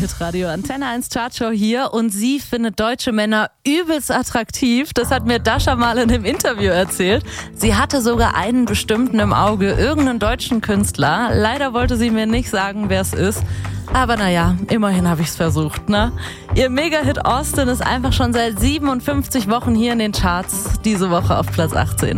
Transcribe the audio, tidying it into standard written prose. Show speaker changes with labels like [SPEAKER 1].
[SPEAKER 1] Hitradio Antenne 1 Chartshow hier und sie findet deutsche Männer übelst attraktiv. Das hat mir Dasha mal in einem Interview erzählt. Sie hatte sogar einen bestimmten im Auge, irgendeinen deutschen Künstler. Leider wollte sie mir nicht sagen, wer es ist. Aber naja, immerhin habe ich es versucht, ne? Ihr Mega-Hit Austin ist einfach schon seit 57 Wochen hier in den Charts. Diese Woche auf Platz 18.